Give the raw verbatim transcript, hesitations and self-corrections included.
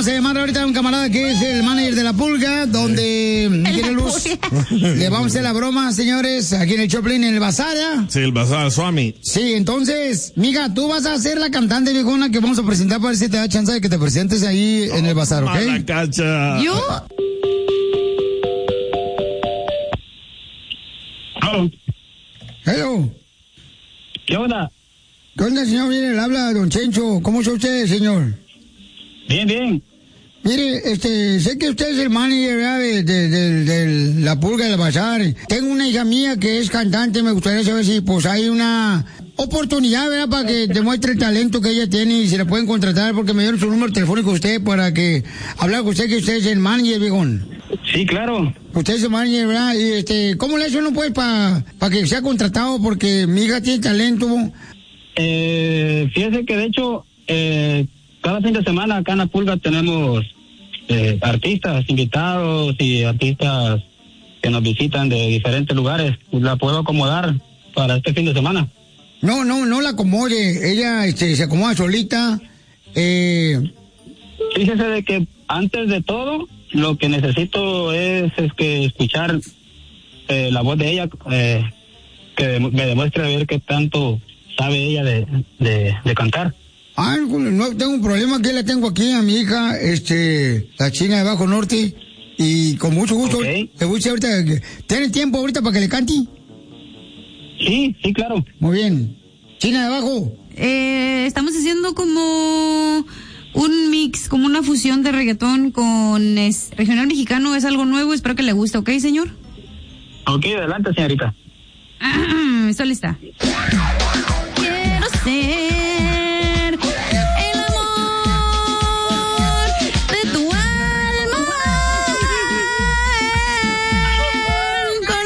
Vamos a llamar ahorita a un camarada que es el manager de La Pulga, donde Miguel Luz le vamos a hacer la broma, señores, aquí en el Choplin, en el Bazar, ¿eh? Sí, el Bazar, Swami. Sí, entonces, mija, tú vas a ser la cantante viejona que vamos a presentar para ver si te da chance de que te presentes ahí en el Bazar, ¿ok? La cacha. Yo... Hello. Hello. ¿Qué onda? ¿Qué onda, señor? Mire, le habla don Chencho. ¿Cómo está usted, señor? Bien, bien. Mire, este, sé que usted es el manager, ¿verdad? De, de, de, de La Pulga del Bazar. Tengo una hija mía que es cantante. Me gustaría saber si, pues, hay una oportunidad, ¿verdad? Para que demuestre el talento que ella tiene y se la pueden contratar, porque me dieron su número telefónico usted para que hablar con usted, que usted es el manager, viejón. Sí, claro. Usted es el manager, ¿verdad? Y, este, ¿cómo le hace uno, pues, para pa que sea contratado? Porque mi hija tiene talento. Eh, fíjese que, de hecho, eh, cada fin de semana acá en La Pulga tenemos eh, artistas invitados y artistas que nos visitan de diferentes lugares. La puedo acomodar para este fin de semana. No, no, no la acomode. Ella este, se acomoda solita. Eh... Fíjese de que antes de todo, lo que necesito es, es que escuchar eh, la voz de ella, eh, que me demuestre a ver qué tanto sabe ella de, de, de cantar. Ah, no tengo un problema, que la tengo aquí a mi hija, este, la china de Bajo Norte, y con mucho gusto. Okay. Te voy a decir ahorita, ¿tienen tiempo ahorita para que le cante? Sí, sí, claro. Muy bien. China de Bajo. Eh, estamos haciendo como un mix, como una fusión de reggaetón con es, regional mexicano. Es algo nuevo, espero que le guste, ¿ok, señor? Ok, adelante, señorita. Ah, estoy lista. Quiero ser